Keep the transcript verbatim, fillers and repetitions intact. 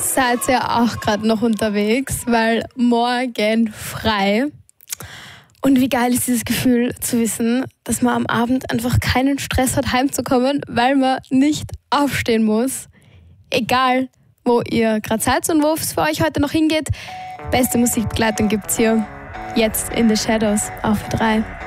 seid ihr auch gerade noch unterwegs, weil morgen frei. Und wie geil ist dieses Gefühl zu wissen, dass man am Abend einfach keinen Stress hat, heimzukommen, weil man nicht aufstehen muss. Egal, wo ihr gerade seid und wo es für euch heute noch hingeht. Beste Musikbegleitung gibt's hier. Jetzt in The Shadows auf drei.